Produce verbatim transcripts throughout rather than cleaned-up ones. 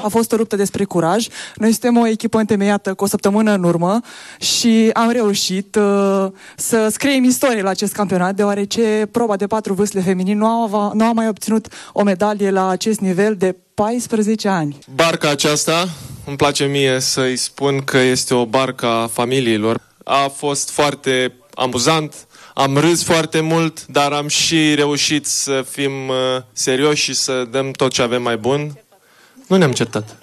a fost o luptă despre curaj. Noi suntem o echipă întemeiată cu o săptămână în urmă și am reușit uh, să scriem istorie la acest campionat, deoarece proba de patru vâsle feminin nu a, nu a mai obținut o medalie la acest nivel de paisprezece ani. Barca aceasta, îmi place mie să-i spun că este o barcă a familiilor. A fost foarte amuzant, am râs foarte mult, dar am și reușit să fim uh, serioși și să dăm tot ce avem mai bun. Nu ne-am certat.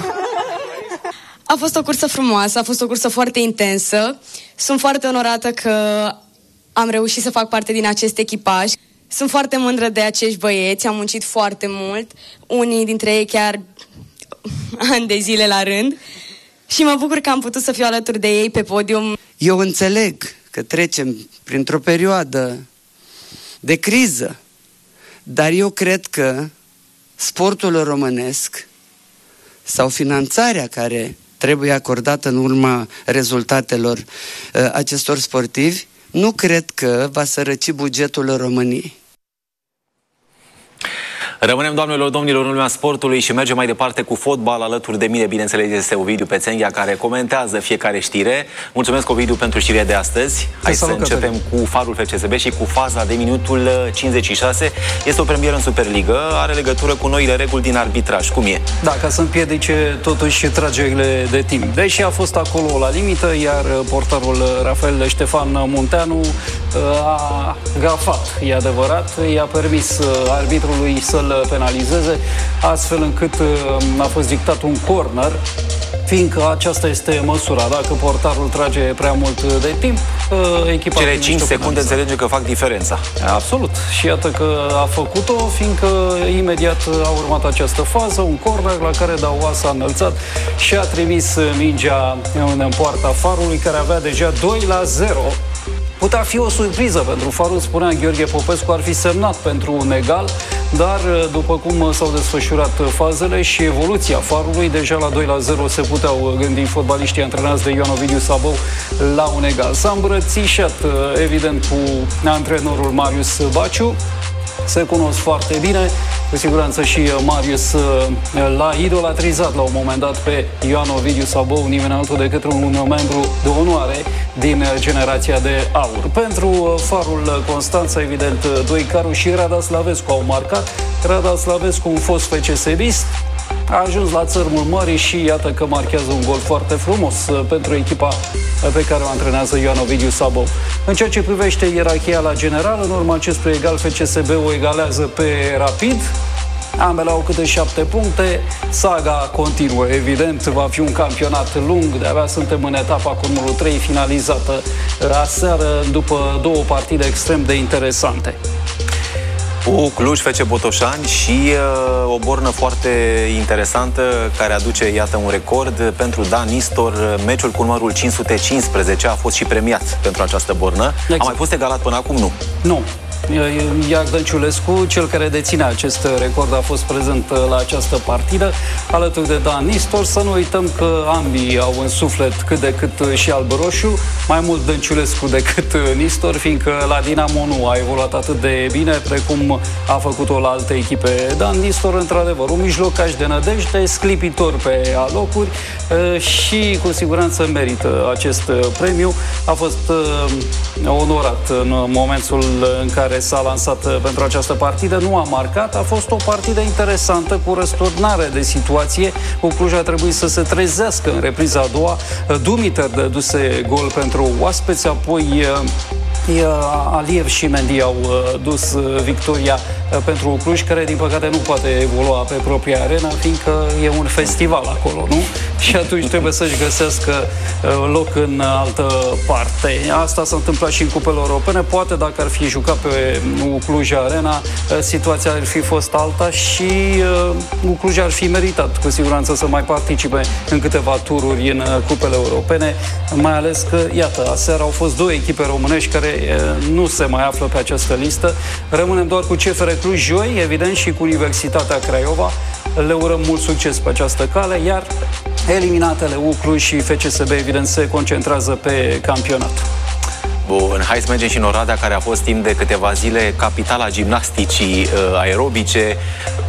A fost o cursă frumoasă, a fost o cursă foarte intensă. Sunt foarte onorată că am reușit să fac parte din acest echipaj. Sunt foarte mândră de acești băieți, am muncit foarte mult, unii dintre ei chiar ani de zile la rând. Și mă bucur că am putut să fiu alături de ei pe podium. Eu înțeleg că trecem printr-o perioadă de criză, dar eu cred că sportul românesc sau finanțarea care trebuie acordată în urma rezultatelor uh, acestor sportivi, nu cred că va sărăci bugetul României. Rămânem, doamnelor, domnilor, în lumea sportului și mergem mai departe cu fotbal. Alături de mine, bineînțeles, este Ovidiu Pețenghia, care comentează fiecare știre. Mulțumesc, Ovidiu, pentru știrea de astăzi. Hai să începem cu Farul F C S B și cu faza de minutul cincizeci și șase. Este o premieră în Superligă, are legătură cu noile reguli din arbitraj. Cum e? Da, ca să împiedice totuși tragerile de timp. Deși a fost acolo la limită, iar portarul Rafael Ștefan Munteanu a gafat, e adevărat, i-a permis arbitrului să-l penalizeze, astfel încât a fost dictat un corner, fiindcă aceasta este măsura. Dacă portarul trage prea mult de timp, echipa... Cele cinci secunde înțelege că fac diferența. Absolut. Și iată că a făcut-o, fiindcă imediat a urmat această fază, un corner la care Daua s-a înălțat și a trimis mingea în poarta Farului, care avea deja doi la zero. Putea fi o surpriză pentru Farul, spunea Gheorghe Popescu, ar fi semnat pentru un egal, dar după cum s-au desfășurat fazele și evoluția Farului, deja la doi la zero se puteau gândi fotbaliștii antrenați de Ioan Ovidiu Sabou la un egal. S-a îmbrățișat, evident, cu antrenorul Marius Baciu. Se cunosc foarte bine, cu siguranță și Marius l-a idolatrizat la un moment dat pe Ioan Ovidiu Sabou, nimeni altul decât un membru de onoare din generația de aur. Pentru Farul Constanța, evident, Doicaru și Rada Slavescu au marcat. Rada Slavescu, un fost F C S B-ist, a ajuns la țărmul mării și iată că marchează un gol foarte frumos pentru echipa pe care o antrenează Ioan Ovidiu Sabou. În ceea ce privește ierarhia la general, în urma acestui egal, F C S B o egalează pe Rapid. Ambele au câte șapte puncte. Saga continuă, evident, va fi un campionat lung. De-abia suntem în etapa cu numărul trei, finalizată aseară, după două partide extrem de interesante. Cu Cluj, F C Botoșani și uh, o bornă foarte interesantă care aduce, iată, un record pentru Dan Nistor. Meciul cu numărul cinci sute cincisprezece a fost și premiat pentru această bornă. Exact. A mai fost egalat până acum? Nu. Nu. Iar Dănciulescu, cel care deține acest record, a fost prezent la această partidă alături de Dan Nistor. Să nu uităm că ambii au în suflet cât de cât și albăroșu, mai mult Dănciulescu decât Nistor, fiindcă la Dinamo nu a evoluat atât de bine precum a făcut-o la alte echipe. Dan Nistor, într-adevăr, un mijlocaș de nădejde, sclipitor pe alocuri și cu siguranță merită acest premiu. A fost onorat în momentul în care s-a lansat pentru această partidă, nu a marcat, a fost o partidă interesantă cu răsturnare de situație. Cu Cluj a trebuit să se trezească în repriza a doua. Dumităr dăduse gol pentru oaspeți, apoi Aliev și Mendy au dus victoria pentru Cluj, care din păcate nu poate evolua pe propria arena, fiindcă e un festival acolo, nu? Și atunci trebuie să-și găsească loc în altă parte. Asta s-a întâmplat și în cupele europene. Poate dacă ar fi jucat pe Cluj Arena, situația ar fi fost alta și Cluj ar fi meritat cu siguranță să mai participe în câteva tururi în cupele europene, mai ales că, iată, aseară au fost două echipe românești care nu se mai află pe această listă. Rămânem doar cu C F R Cluj joi, evident, și cu Universitatea Craiova. Le urăm mult succes pe această cale, iar eliminatele U Cluj și F C S B, evident, se concentrează pe campionat. Bun, hai să mergem și în Oradea, care a fost timp de câteva zile capitala gimnasticii uh, aerobice.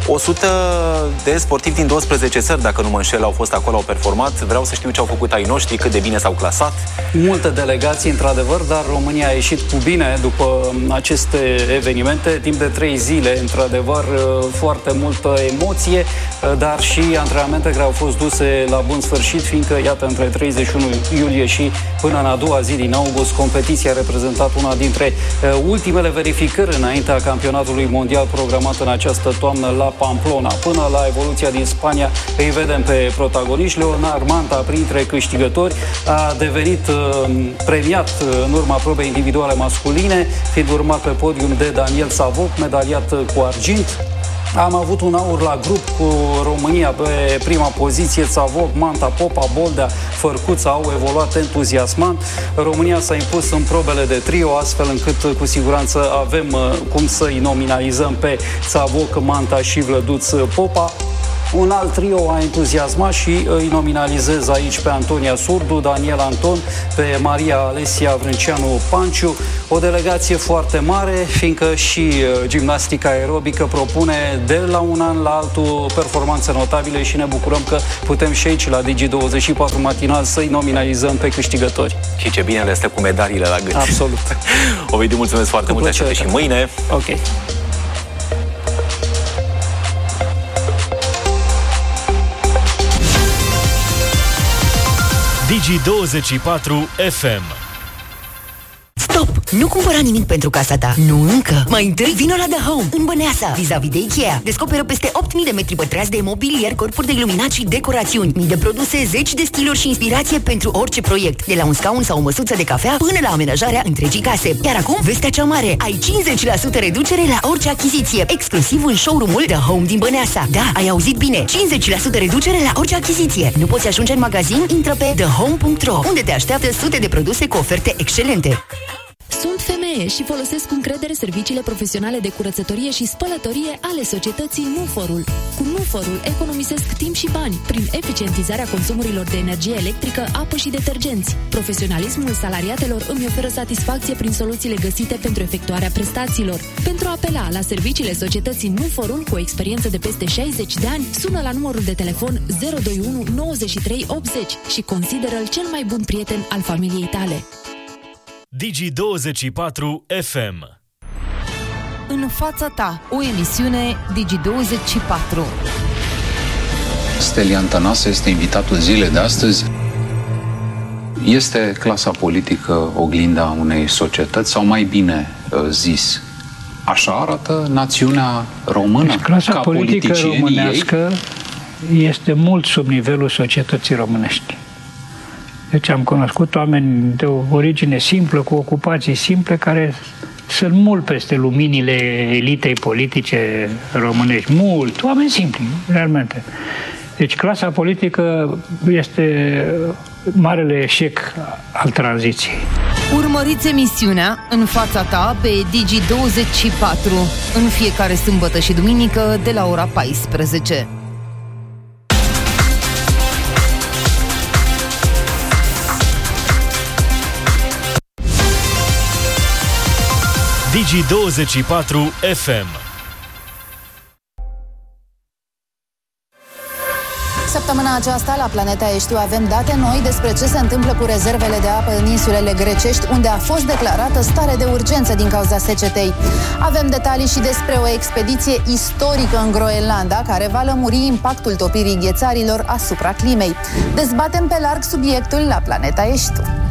o sută de sportivi din douăsprezece țări, dacă nu mă înșel, au fost acolo, au performat. Vreau să știu ce au făcut ai noștri, cât de bine s-au clasat. Multe delegații, într-adevăr, dar România a ieșit cu bine după aceste evenimente. Timp de trei zile, într-adevăr, foarte multă emoție, dar și antrenamente care au fost duse la bun sfârșit, fiindcă, iată, între treizeci și unu iulie și până în a doua zi din august, competiția a reprezentat una dintre ultimele verificări înaintea campionatului mondial programat în această toamnă la Pamplona. Până la evoluția din Spania îi vedem pe protagoniști. Leonard Manta, printre câștigători, a devenit uh, premiat uh, în urma probei individuale masculine, fiind urmat pe podium de Daniel Savoc, medaliat uh, cu argint. Am avut un aur la grup cu România pe prima poziție. Savoc, Manta, Popa, Boldea, Fărcuța au evoluat entuziasmant. România s-a impus în probele de trio, astfel încât cu siguranță avem uh, cum să-i nominalizăm pe Savoc, Manta și Vlăduț Popa. Un alt trio a entuziasmat și îi nominalizez aici pe Antonia Surdu, Daniel Anton, pe Maria Alesia Vrânceanu Panciu. O delegație foarte mare, fiindcă și gimnastica aerobică propune de la un an la altul performanțe notabile și ne bucurăm că putem și aici la Digi douăzeci și patru matinal să-i nominalizăm pe câștigători. Și ce bine le este cu medaliile la gât. Absolut. Ovidiu, mulțumesc foarte cu mult, aștept și mâine. Ok. Digi douăzeci și patru F M. Stop! Nu cumpăra nimic pentru casa ta. Nu încă. Mai întâi vino la The Home, în Băneasa, vis-a-vis de Ikea. Descoperă peste opt mii de metri pătrați de mobilier, corpuri de iluminat și decorațiuni. Mii de produse, zeci de stiluri și inspirație pentru orice proiect. De la un scaun sau o măsuță de cafea până la amenajarea întregii case. Iar acum, vestea cea mare. Ai cincizeci la sută reducere la orice achiziție. Exclusiv în showroom-ul The Home din Băneasa. Da, ai auzit bine. cincizeci la sută reducere la orice achiziție. Nu poți ajunge în magazin? Intră pe the home punct ro, unde te așteaptă sute de produse cu oferte excelente. Sunt femeie și folosesc cu încredere serviciile profesionale de curățătorie și spălătorie ale societății Nuforul. Cu Nuforul economisesc timp și bani prin eficientizarea consumurilor de energie electrică, apă și detergenți. Profesionalismul salariatelor îmi oferă satisfacție prin soluțiile găsite pentru efectuarea prestațiilor. Pentru a apela la serviciile societății Nuforul cu o experiență de peste șaizeci de ani, sună la numărul de telefon zero doi unu nouăzeci și trei optzeci și consideră-l cel mai bun prieten al familiei tale. Digi douăzeci și patru F M. În fața ta, o emisiune Digi douăzeci și patru. Stelian Tănase este invitatul zilei de astăzi. Este clasa politică oglinda unei societăți, sau mai bine zis, așa arată națiunea română? Deci clasa politică românească ei? Este mult sub nivelul societății românești. Deci am cunoscut oameni de o origine simplă, cu ocupații simple, care sunt mult peste luminile elitei politice românești. Mult. Oameni simpli, realmente. Deci clasa politică este marele eșec al tranziției. Urmăriți emisiunea În fața ta pe Digi douăzeci și patru în fiecare sâmbătă și duminică de la ora paisprezece. Digi douăzeci și patru F M. Săptămâna aceasta, la Planeta Eștiu, avem date noi despre ce se întâmplă cu rezervele de apă în insulele grecești, unde a fost declarată stare de urgență din cauza secetei. Avem detalii și despre o expediție istorică în Groenlanda, care va lămuri impactul topirii ghețarilor asupra climei. Dezbatem pe larg subiectul la Planeta Eștiu.